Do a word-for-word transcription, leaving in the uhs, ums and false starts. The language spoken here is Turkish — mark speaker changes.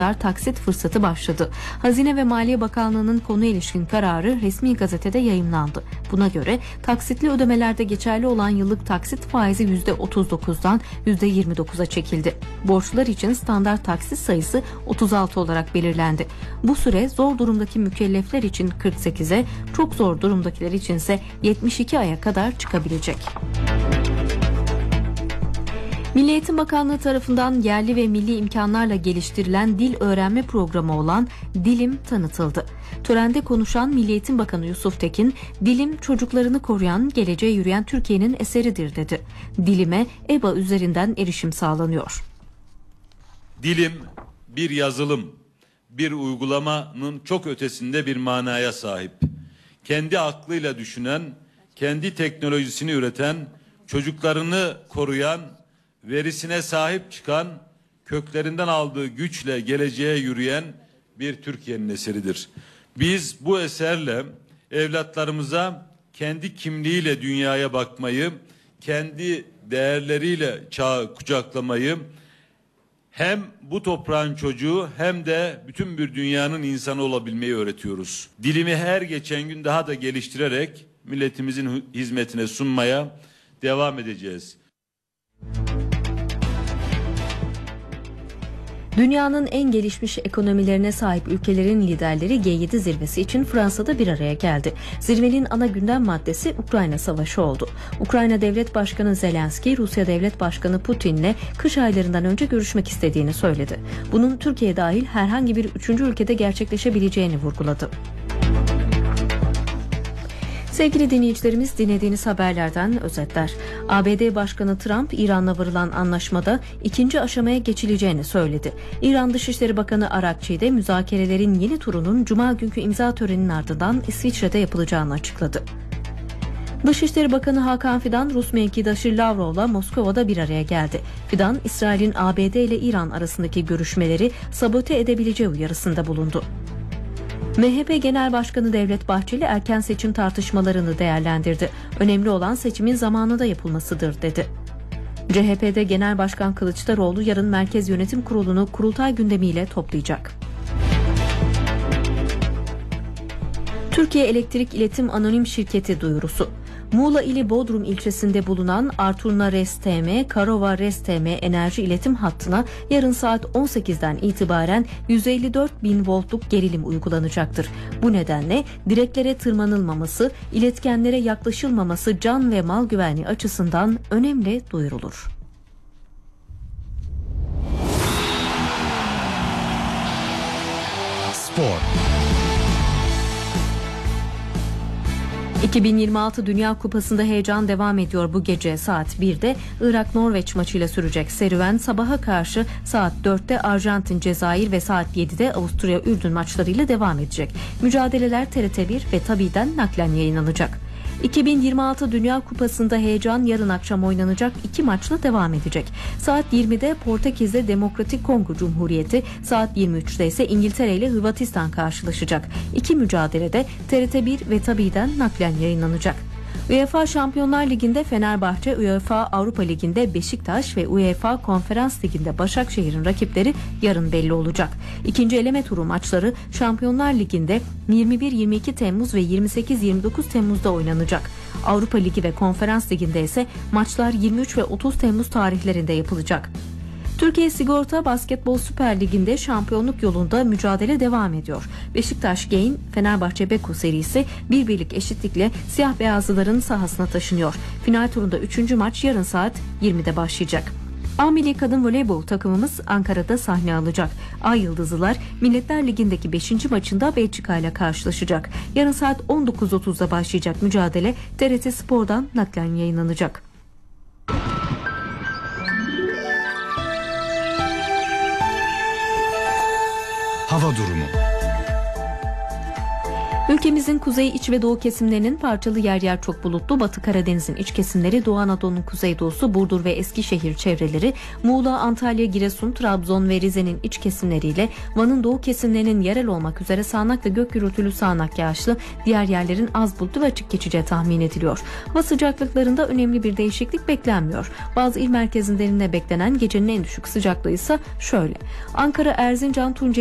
Speaker 1: taksit fırsatı başladı. Hazine ve Maliye Bakanlığı'nın konuya ilişkin kararı resmi gazetede yayımlandı. Buna göre taksitli ödemelerde geçerli olan yıllık taksit faizi yüzde otuz dokuzdan yüzde yirmi dokuza çekildi. Borçlular için standart taksit sayısı otuz altı olarak belirlendi. Bu süre zor durumdaki mükellefler için kırk sekize, çok zor durumdakiler için ise yetmiş iki aya kadar çıkabilecek. Milli Eğitim Bakanlığı tarafından yerli ve milli imkanlarla geliştirilen dil öğrenme programı olan Dilim tanıtıldı. Törende konuşan Milli Eğitim Bakanı Yusuf Tekin, "Dilim çocuklarını koruyan, geleceğe yürüyen Türkiye'nin eseridir" dedi. Dilime E B A üzerinden erişim sağlanıyor.
Speaker 2: Dilim bir yazılım, bir uygulamanın çok ötesinde bir manaya sahip. Kendi aklıyla düşünen, kendi teknolojisini üreten, çocuklarını koruyan, verisine sahip çıkan, köklerinden aldığı güçle geleceğe yürüyen bir Türkiye'nin eseridir. Biz bu eserle evlatlarımıza kendi kimliğiyle dünyaya bakmayı, kendi değerleriyle çağı kucaklamayı, hem bu toprağın çocuğu hem de bütün bir dünyanın insanı olabilmeyi öğretiyoruz. Dilimi her geçen gün daha da geliştirerek milletimizin hizmetine sunmaya devam edeceğiz.
Speaker 1: Dünyanın en gelişmiş ekonomilerine sahip ülkelerin liderleri G yedi zirvesi için Fransa'da bir araya geldi. Zirvenin ana gündem maddesi Ukrayna Savaşı oldu. Ukrayna Devlet Başkanı Zelenski, Rusya Devlet Başkanı Putin'le kış aylarından önce görüşmek istediğini söyledi. Bunun Türkiye dahil herhangi bir üçüncü ülkede gerçekleşebileceğini vurguladı. Sevgili dinleyicilerimiz, dinlediğiniz haberlerden özetler. A B D Başkanı Trump, İran'la varılan anlaşmada ikinci aşamaya geçileceğini söyledi. İran Dışişleri Bakanı Arakçi de müzakerelerin yeni turunun Cuma günkü imza töreninin ardından İsviçre'de yapılacağını açıkladı. Dışişleri Bakanı Hakan Fidan, Rus mevkidaşı Lavrov'la Moskova'da bir araya geldi. Fidan, İsrail'in A B D ile İran arasındaki görüşmeleri sabote edebileceği uyarısında bulundu. M H P Genel Başkanı Devlet Bahçeli erken seçim tartışmalarını değerlendirdi. Önemli olan seçimin zamanında yapılmasıdır dedi. C H P'de Genel Başkan Kılıçdaroğlu yarın Merkez Yönetim Kurulu'nu kurultay gündemiyle toplayacak. Türkiye Elektrik İletim Anonim Şirketi duyurusu. Muğla ili Bodrum ilçesinde bulunan Arturna R E S T M, Karova R E S T M enerji iletim hattına yarın saat on sekizden itibaren yüz elli dört bin voltluk gerilim uygulanacaktır. Bu nedenle direklere tırmanılmaması, iletkenlere yaklaşılmaması can ve mal güvenliği açısından önemli duyurulur.
Speaker 3: Spor.
Speaker 1: iki bin yirmi altı Dünya Kupası'nda heyecan devam ediyor. Bu gece saat birde Irak-Norveç maçıyla sürecek serüven sabaha karşı saat dörtte Arjantin-Cezayir ve saat yedide Avusturya-Ürdün maçlarıyla devam edecek. Mücadeleler T R T bir ve Tabi'den naklen yayınlanacak. iki bin yirmi altı Dünya Kupası'nda heyecan yarın akşam oynanacak iki maçla devam edecek. Saat yirmide Portekiz'de Demokratik Kongo Cumhuriyeti, saat yirmi üçte ise İngiltere ile Hırvatistan karşılaşacak. İki mücadelede T R T bir ve Tabi'den naklen yayınlanacak. UEFA Şampiyonlar Ligi'nde Fenerbahçe, UEFA Avrupa Ligi'nde Beşiktaş ve UEFA Konferans Ligi'nde Başakşehir'in rakipleri yarın belli olacak. İkinci eleme turu maçları Şampiyonlar Ligi'nde yirmi bir yirmi iki Temmuz ve yirmi sekiz yirmi dokuz Temmuz'da oynanacak. Avrupa Ligi ve Konferans Ligi'nde ise maçlar yirmi üç ve otuz Temmuz tarihlerinde yapılacak. Türkiye Sigorta Basketbol Süper Ligi'nde şampiyonluk yolunda mücadele devam ediyor. Beşiktaş Gain, Fenerbahçe Beko serisi bir birlik eşitlikle siyah beyazlıların sahasına taşınıyor. Final turunda üçüncü maç yarın saat yirmide başlayacak. A Milli Kadın Voleybol takımımız Ankara'da sahne alacak. Ay Yıldızlılar Milletler Ligi'ndeki beşinci maçında Belçika ile karşılaşacak. Yarın saat on dokuz otuzda başlayacak mücadele T R T Spor'dan naklen yayınlanacak.
Speaker 3: Hava durumu.
Speaker 1: Ülkemizin kuzey, iç ve doğu kesimlerinin parçalı yer yer çok bulutlu, Batı Karadeniz'in iç kesimleri, Doğu Anadolu'nun kuzeydoğusu, Burdur ve Eskişehir çevreleri, Muğla, Antalya, Giresun, Trabzon ve Rize'nin iç kesimleriyle Van'ın doğu kesimlerinin yerel olmak üzere sağanak ve gök gürültülü sağanak yağışlı, diğer yerlerin az bulutlu ve açık geçeceği tahmin ediliyor. Hava sıcaklıklarında önemli bir değişiklik beklenmiyor. Bazı il merkezinlerinde beklenen gecenin en düşük sıcaklığı ise şöyle: Ankara, Erzincan, Tunceli,